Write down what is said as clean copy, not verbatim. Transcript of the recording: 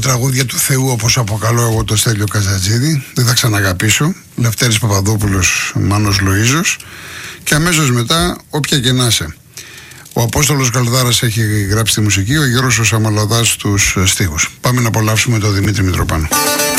τραγούδια του Θεού, όπως αποκαλώ εγώ το Στέλιο Καζατζίδη. Δεν θα ξαναγαπήσω. Λευτέρης Παπαδόπουλος, Μάνος Λοΐζος. Και αμέσως μετά, όποια και να είσαι. Ο Απόστολος Καλδάρας έχει γράψει τη μουσική, ο Γιώργος ο Σαμαλαδάς τους στίχους. Πάμε να απολαύσουμε τον Δημήτρη Μητροπάνο.